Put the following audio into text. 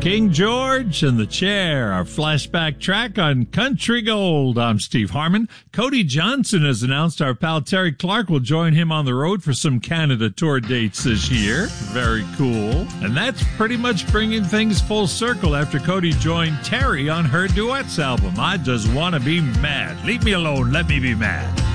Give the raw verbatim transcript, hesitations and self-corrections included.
King George and the Chair, our flashback track on Country Gold. I'm Steve Harmon. Cody Johnson has announced our pal Terry Clark will join him on the road for some Canada tour dates this year. Very cool. And that's pretty much bringing things full circle after Cody joined Terry on her duets album, I Just Wanna Be Mad. Leave me alone, let me be mad.